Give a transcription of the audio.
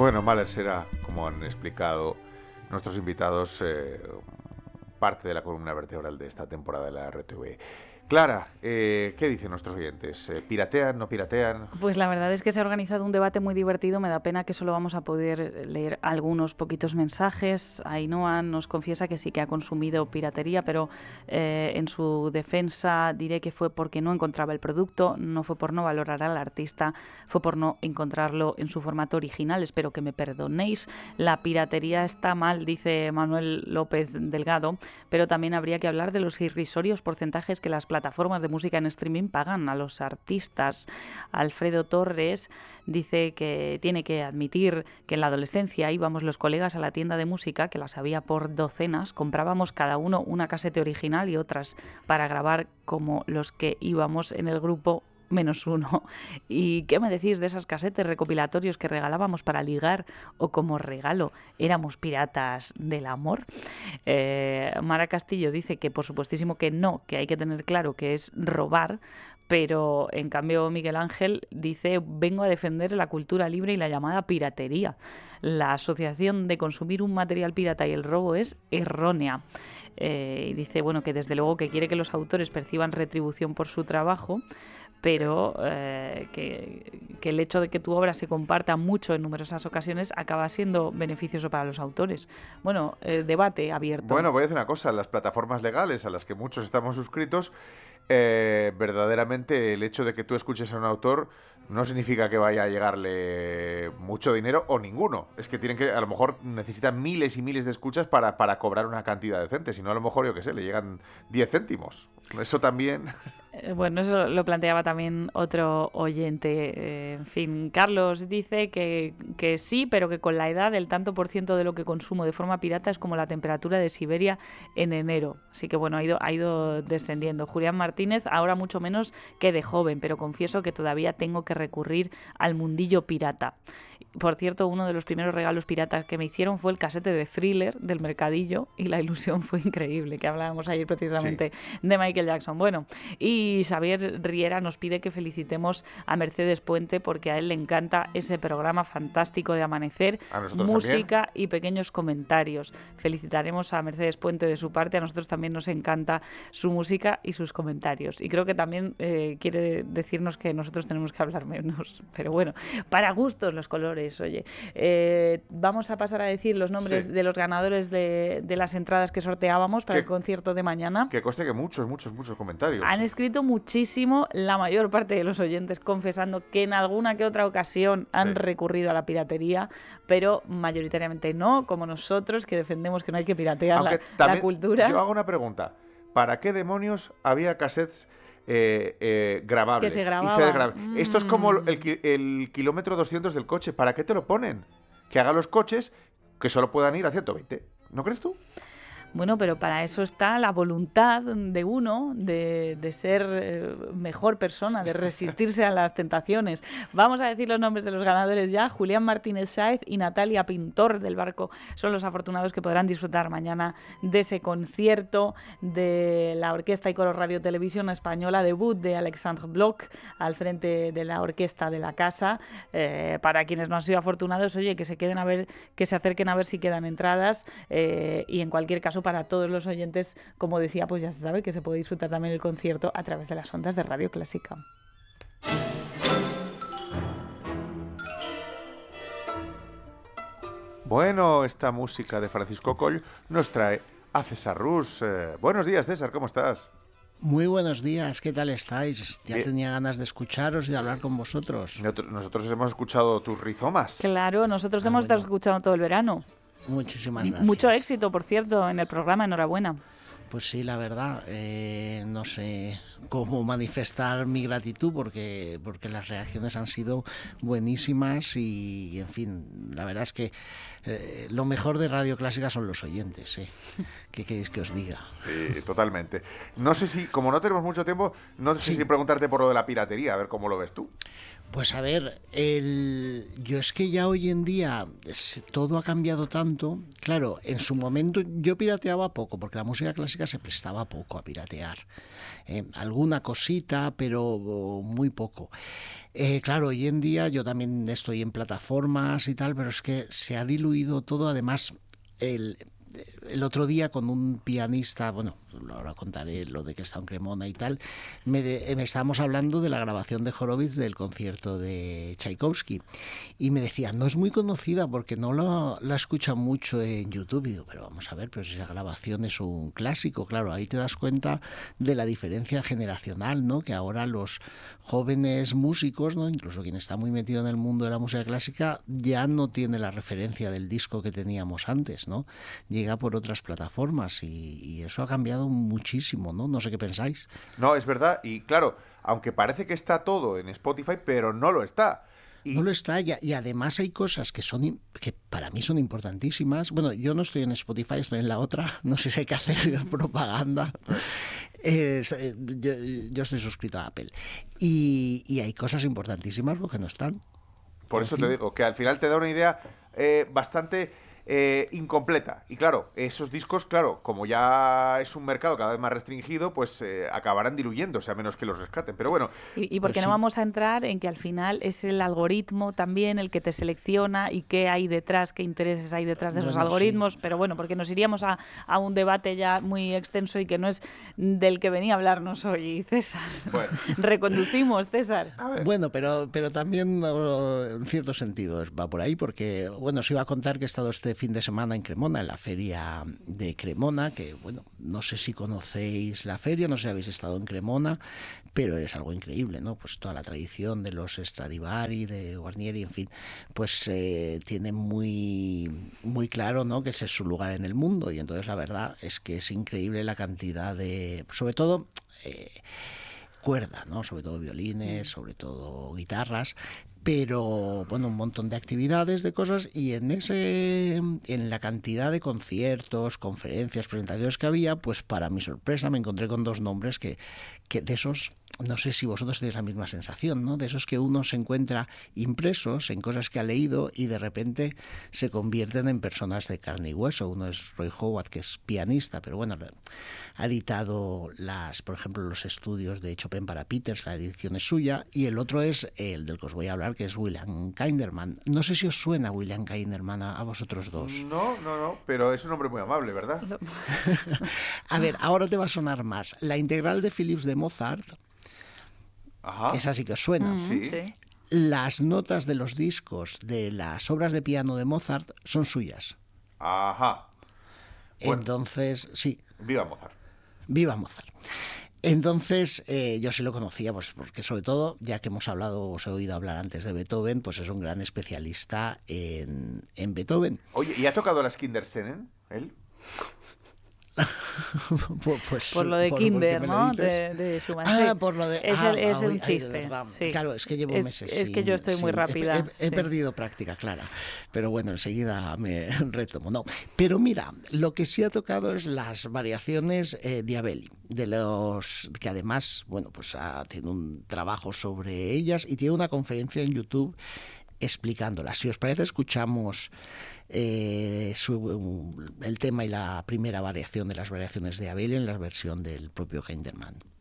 Bueno, Mahler será, como han explicado nuestros invitados, parte de la columna vertebral de esta temporada de la RTV. Clara, ¿qué dicen nuestros oyentes? ¿Piratean, no piratean? Pues la verdad es que se ha organizado un debate muy divertido. Me da pena que solo vamos a poder leer algunos poquitos mensajes. Ainhoa nos confiesa que sí que ha consumido piratería, pero en su defensa diré que fue porque no encontraba el producto, no fue por no valorar al artista, fue por no encontrarlo en su formato original. Espero que me perdonéis. La piratería está mal, dice Manuel López Delgado, pero también habría que hablar de los irrisorios porcentajes que las plataformas de música en streaming pagan a los artistas. Alfredo Torres dice que tiene que admitir que en la adolescencia íbamos los colegas a la tienda de música, que las había por docenas, comprábamos cada uno una casete original y otras para grabar como los que íbamos en el grupo -1. ¿Y qué me decís de esas casetes recopilatorios que regalábamos para ligar o como regalo? ¿Éramos piratas del amor? Mara Castillo dice que por supuestísimo que no, que hay que tener claro que es robar, pero en cambio Miguel Ángel dice: vengo a defender la cultura libre y la llamada piratería. La asociación de consumir un material pirata y el robo es errónea. Y dice, bueno, que desde luego que quiere que los autores perciban retribución por su trabajo, pero que el hecho de que tu obra se comparta mucho en numerosas ocasiones acaba siendo beneficioso para los autores. Bueno, debate abierto. Bueno, voy a decir una cosa, las plataformas legales a las que muchos estamos suscritos, verdaderamente el hecho de que tú escuches a un autor no significa que vaya a llegarle mucho dinero o ninguno. Es que tienen que, a lo mejor necesitan miles y miles de escuchas para cobrar una cantidad decente, si no a lo mejor, yo qué sé, le llegan 10 céntimos. Eso también... Bueno, eso lo planteaba también otro oyente. En fin, Carlos dice que sí, pero que con la edad el tanto por ciento de lo que consumo de forma pirata es como la temperatura de Siberia en enero. Así que bueno, ha ido descendiendo. Julián Martínez, ahora mucho menos que de joven, pero confieso que todavía tengo que recurrir al mundillo pirata. Por cierto, uno de los primeros regalos piratas que me hicieron fue el casete de Thriller del Mercadillo y la ilusión fue increíble, que hablábamos ayer precisamente de Michael Jackson. Bueno, y Xavier Riera nos pide que felicitemos a Mercedes Puente porque a él le encanta ese programa fantástico de Amanecer, música también y pequeños comentarios. Felicitaremos a Mercedes Puente de su parte, a nosotros también nos encanta su música y sus comentarios. Y creo que también quiere decirnos que nosotros tenemos que hablar menos. Pero bueno, para gustos los colores. Oye, vamos a pasar a decir los nombres de los ganadores de las entradas que sorteábamos para el concierto de mañana. Que conste que muchos comentarios. Han escrito muchísimo, la mayor parte de los oyentes confesando que en alguna que otra ocasión han recurrido a la piratería, pero mayoritariamente no, como nosotros, que defendemos que no hay que piratear la cultura. Yo hago una pregunta. ¿Para qué demonios había cassettes grabables? Que se grababa. Esto es como el kilómetro 200 del coche. ¿Para qué te lo ponen? Que hagan los coches que solo puedan ir a 120. ¿No crees tú? Bueno, pero para eso está la voluntad de uno de ser mejor persona, de resistirse a las tentaciones. Vamos a decir los nombres de los ganadores ya. Julián Martínez Sáez y Natalia Pintor del Barco son los afortunados que podrán disfrutar mañana de ese concierto de la Orquesta y Coro Radio Televisión Española, debut de Alexandre Bloch al frente de la orquesta de la casa. Para quienes no han sido afortunados, oye, que se acerquen a ver si quedan entradas, y en cualquier caso, para todos los oyentes, como decía, pues ya se sabe que se puede disfrutar también el concierto a través de las ondas de Radio Clásica. Bueno, esta música de Francisco Coll nos trae a César Rus. Buenos días, César, ¿cómo estás? Muy buenos días, ¿qué tal estáis? Ya Bien. Tenía ganas de escucharos y de hablar con vosotros. Nosotros hemos escuchado tus rizomas. Claro, nosotros hemos estado escuchando todo el verano. Muchísimas gracias. Mucho éxito, por cierto, en el programa, enhorabuena. Pues sí, la verdad, no sé cómo manifestar mi gratitud porque las reacciones han sido buenísimas y en fin, la verdad es que lo mejor de Radio Clásica son los oyentes, ¿eh? ¿Qué queréis que os diga? Sí, totalmente. No sé si, como no tenemos mucho tiempo, no sé si preguntarte por lo de la piratería, a ver cómo lo ves tú. Pues a ver, yo es que ya hoy en día todo ha cambiado tanto. Claro, en su momento yo pirateaba poco, porque la música clásica se prestaba poco a piratear. Alguna cosita, pero muy poco. Claro, hoy en día yo también estoy en plataformas y tal, pero es que se ha diluido todo. Además, el otro día con un pianista, bueno, ahora contaré lo de que está en Cremona y tal, me estábamos hablando de la grabación de Horowitz del concierto de Tchaikovsky y me decía, no es muy conocida porque no la escuchan mucho en YouTube. Y digo, pero vamos a ver, pero si esa grabación es un clásico, claro, ahí te das cuenta de la diferencia generacional, ¿no? Que ahora los jóvenes músicos, ¿no? Incluso quien está muy metido en el mundo de la música clásica, ya no tiene la referencia del disco que teníamos antes, ¿no? Llega por otras plataformas y eso ha cambiado muchísimo, ¿no? No sé qué pensáis. No, es verdad. Y claro, aunque parece que está todo en Spotify, pero no lo está. No lo está, y además hay cosas que para mí son importantísimas. Bueno, yo no estoy en Spotify, estoy en la otra. No sé si hay que hacer propaganda. Yo estoy suscrito a Apple. Y hay cosas importantísimas porque no están. Por eso te digo, que al final te da una idea bastante incompleta. Y claro, esos discos, claro, como ya es un mercado cada vez más restringido, pues acabarán diluyéndose a menos que los rescaten. Pero bueno. Y porque no vamos a entrar en que al final es el algoritmo también el que te selecciona y qué hay detrás, qué intereses hay detrás de esos algoritmos. Sí. Pero bueno, porque nos iríamos a un debate ya muy extenso y que no es del que venía a hablarnos hoy, César. Bueno. Reconducimos, César. Bueno, pero también en cierto sentido va por ahí, porque bueno, os iba a contar que he estado este fin de semana en Cremona, en la feria de Cremona, que bueno, no sé si conocéis la feria, no sé si habéis estado en Cremona, pero es algo increíble, ¿no? Pues toda la tradición de los Stradivari, de Guarnieri, en fin, pues tiene muy, muy claro, ¿no?, que ese es su lugar en el mundo, y entonces la verdad es que es increíble la cantidad de, sobre todo, cuerda, ¿no? Sobre todo violines, sobre todo guitarras, pero bueno, un montón de actividades, de cosas, y en la cantidad de conciertos, conferencias, presentaciones que había, pues para mi sorpresa me encontré con dos nombres que de esos, no sé si vosotros tenéis la misma sensación, ¿no? De esos que uno se encuentra impresos en cosas que ha leído y de repente se convierten en personas de carne y hueso. Uno es Roy Howard, que es pianista, pero bueno, ha editado por ejemplo, los estudios de Chopin para Peters, la edición es suya, y el otro es el del que os voy a hablar, que es William Kinderman. No sé si os suena William Kinderman a vosotros dos. No, pero es un hombre muy amable, ¿verdad? A ver, ahora te va a sonar más. La integral de Philips de Mozart, ajá, esa sí que os suena. Sí. Las notas de los discos de las obras de piano de Mozart son suyas. Ajá. Bueno, entonces, sí. Viva Mozart. Viva Mozart. Entonces, yo sí lo conocía, pues porque sobre todo, ya que os he oído hablar antes de Beethoven, pues es un gran especialista en Beethoven. Oye, ¿y ha tocado las Kinderszenen, él? Por lo de Kinder, ¿no? De Schumann. Ah, por lo de... Es un chiste. Sí. Claro, es que llevo meses. Es que yo estoy muy rápida. He perdido práctica, Clara. Pero bueno, enseguida me retomo. No. Pero mira, lo que sí ha tocado es las variaciones Diabelli, de los que además, bueno, pues tiene un trabajo sobre ellas y tiene una conferencia en YouTube explicándolas. Si os parece, escuchamos el tema y la primera variación de las variaciones de Abel en la versión del propio Kinderman.